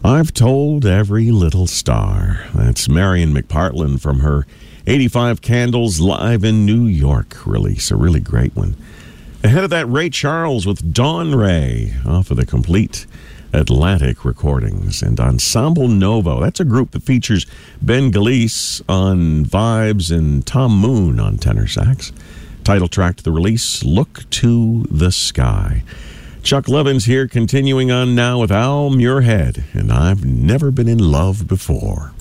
I've told every little star. That's Marion McPartland from her 85 Candles Live in New York release. A really great one. Ahead of that, Ray Charles with Dawn Ray off of the Complete Atlantic recordings. And Ensemble Novo, that's a group that features Ben Galeese on vibes and Tom Moon on tenor sax. Title track to the release, Look to the Sky. Chuck Levins here, continuing on now with Al Muirhead, and I've Never Been in Love Before.